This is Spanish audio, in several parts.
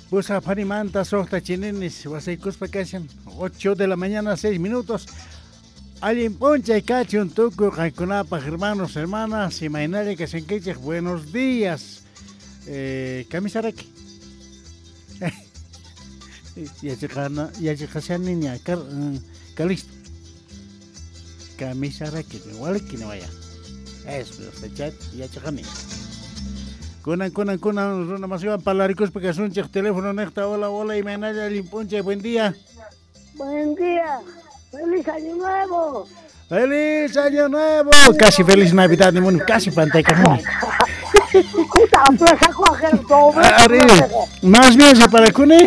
Pues a Parimanta, Sota Chinenis, Wasaikuspa Kashan, 8 de la mañana, 6 minutos. Alguien poncha y cacho un tuco, Raikunapa, hermanos, hermanas, y Mainari que se enqueche, buenos días. Camisaraki. Ya se niña, Calisto. Camisaraki, igual que no vaya. Eso, este chat, ya chajani. Kunan, una más iban para laricos porque es un teléfono necta, hola, y Mainari, limponcha, buen día. Buen día. ¡Feliz Año Nuevo! ¡Feliz Año Nuevo! Casi feliz Navidad, ni mun, casi panteca. Más bien se para Cune.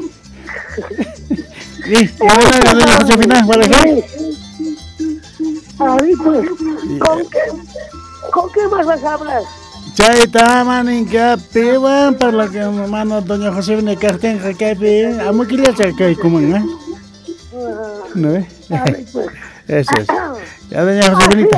¿Con qué más vas a hablar? Chaitaman en Capivan para la que mano doña Josefina Carten Jacapi, amo que le saca como ¿no? Eso es. Ya doña Josefinita.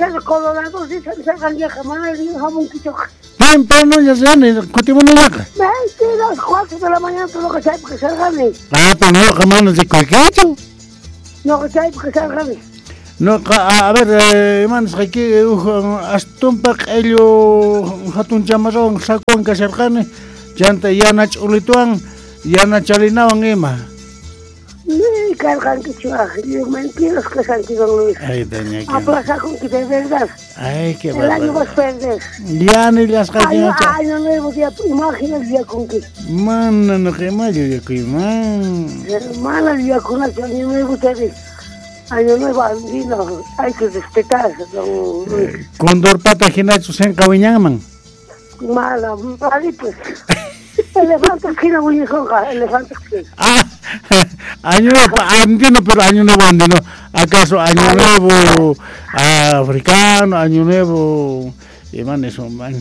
Temprano ya se gane, continuamos en la vaca. 4 de la mañana, todo lo que sea porque se gane. Pero no, hermanos de Colcacho. No, que sea porque se gane. No, a ver, hermanos, aquí, hasta un pack, ello, hatun chamarón, sacuan que se gane, llanta ya nach ulituan, ya nach alinawan ema. Sí, cargan que chua, mentiras que se Luis. Ay, doña que. Aplaza con que te verdad. Ay, qué el año vas a perder. Ya ni las gallinas. Año nuevo, día, imagina el día con que. Man, no que mal, yo que man. Hermana, el día con el año nuevo te ves. Año nuevo, andino, hay que respetar, don Luis. Condor pata ginacho sen cabiñaman. Mala, ahí pues. Elefantes que no voy a jugar, elefantes que. Año nuevo, entiendo, pero año nuevo andino. ¿Acaso año nuevo africano, año nuevo? Man, eso, man.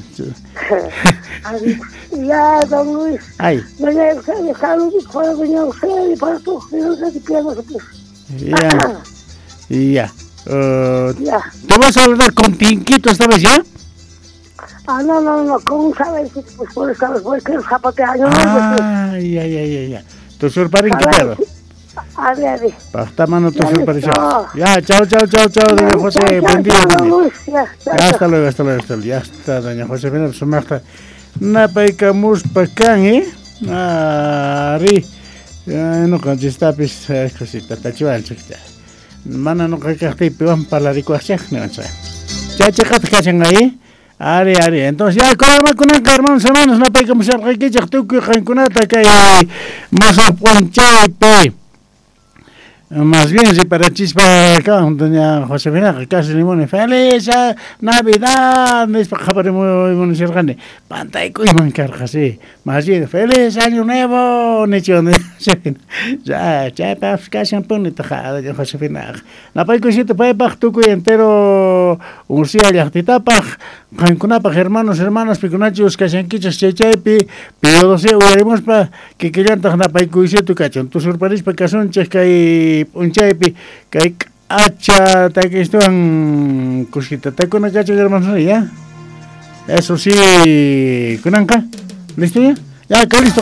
Ya, don Luis. Ay. Doña Eusebia, saludos para doña Eusebia y para todos los que pierdan pues. Ya. Ya. ¿Te vas a saludar con Tinquito esta vez ya? No, ¿cómo sabes? Pues por esta vez voy a querer zapatear año nuevo. Ya. Tu surparín que pedo. A ver. Hasta mano tu surparín. Ya, chao, doña José. Buen día. Ya, hasta luego. Ya está, doña José. Ven, su marta. Napaica muspacán, Ari. No contestapis, cosita, tachuan, chiquita. Mana no cagaste peón para la ricuación, no sé. Ya checaste que hacen ahí. Ari. Entonces, ya, con el hermanos, no hay que musar que ya tú que jankunata que hay más a ponchepe. Más bien, si para chispa acá, doña Josefina, que casi limón, feliz Navidad, me es para jabar muy buenos grande. Pantaico y mancarja, sí. Más bien, feliz Año Nuevo, nichón. Ya, para casi un pone tajada, doña Josefina. La paico si te puede pagar tu entero, un cia de artitapa, jankunapa, hermanos, picunachos, casi en quichas, chechepi, pero no sé, haremos para que quieran tajana paico y si tu cachón, tu sorpresa para que son chesca y unchaipi kay acha ta que están cosita ta con cacho hermanos ya eso sí kunanka listo ya listo